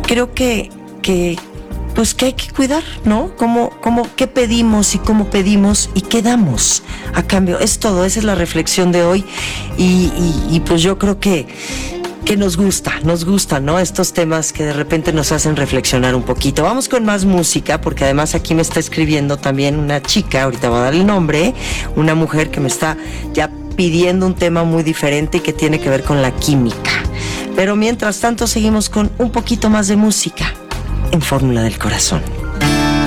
creo que pues que hay que cuidar, ¿no? ¿Qué pedimos y cómo pedimos y qué damos a cambio? Es todo, esa es la reflexión de hoy y pues yo creo que nos gusta, ¿no? Estos temas que de repente nos hacen reflexionar un poquito. Vamos con más música, porque además aquí me está escribiendo también una chica, ahorita voy a dar el nombre, una mujer que me está ya pidiendo un tema muy diferente y que tiene que ver con la química. Pero mientras tanto seguimos con un poquito más de música en Fórmula del Corazón.